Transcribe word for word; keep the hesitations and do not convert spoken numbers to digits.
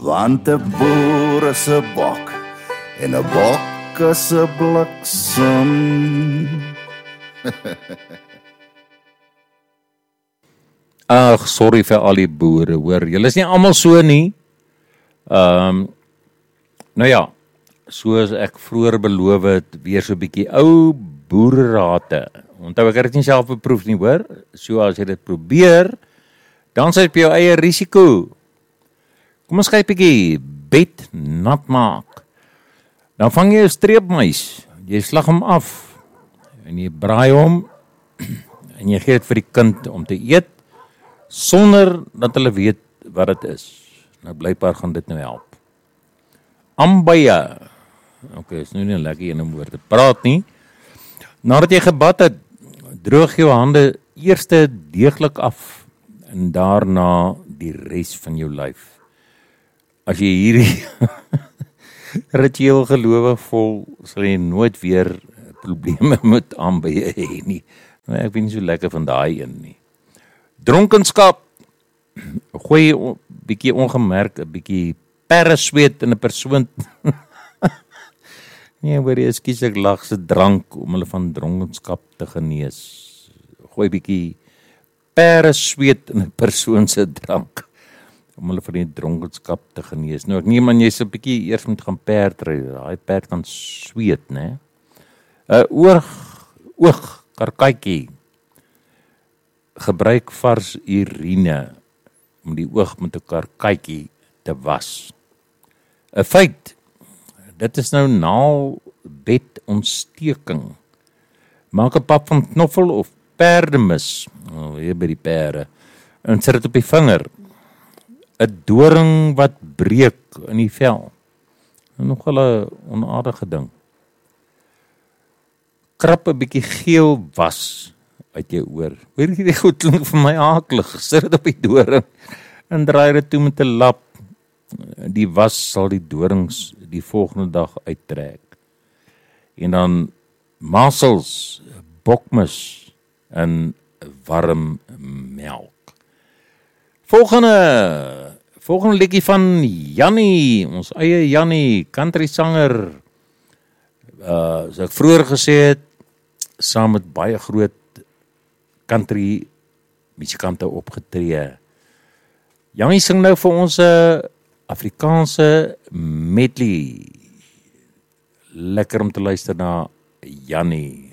Want 'n boer is 'n bok en 'n bok is 'n bliksem. Ag, sorry vir al die boere, hoor. Julle is nie almal so nie. Ehm um, nou ja, soos ek vroeër beloof het, weer so 'n bietjie ou boererate. Onthou ek het dit nie self beproef nie, hoor. So as jy dit probeer, dan sê jy op jou eie risiko. Kom ons kyk 'n bietjie bed nat maak. Dan vang jy 'n streepmuis. Jy slag hom af en jy braai hom en jy gee dit vir die kind om te eet sonder dat hulle weet wat dit is. Nou blykbaar gaan dit nou help. Ambeye. OK, is nou nie lekker een om oor te praat nie. Nadat jy gebad het, droog jou hande eers deeglik af en daarna die res van jou lyf. As jy hierdie ritueel gelowig vol, sal jy nooit weer probleme met ambeye hê nie. Nou, ek vind nie so lekker van daai een nie. Dronkenskap. Gooi 'n bietjie ongemerk 'n bietjie perresweet in 'n persoon. Nee, hoor jy, ekskuus ek lag se drank om hulle van dronkenskap te genees. Gooi 'n bietjie perresweet in 'n persoon se drank om hulle van die dronkenskap te genees. Nou ek neem aan jy se 'n bietjie eers moet gaan perd ry. Daai perd kan sweet, né? 'n oog oog karkytjie. Gebruik vars urine om die oog met 'n karkytjie te was. 'n Feit, dit is nou naal bedontsteking. Maak 'n pap van knoffel of perdemis, oh, hier by die pere, en sit dit op die vinger. 'n Doring wat breek in die vel. Nog 'n onaardige ding. Krap 'n bietjie geel was uit jou oor. Weet jy, die goed klink vir my aaklig. Sit dit op die doring en draai dit toe met 'n lap. Die was sal die dorings die volgende dag uittrek. En dan masels, bokmis en warm melk. Volgende volgende liedjie van Jannie, ons eie Jannie, country sanger. Uh, so ek vroeër gesê het, saam met baie groot country musikante opgetree. Jannie sing nou vir ons 'n Afrikaanse medley. Lekker om te luister na Jannie.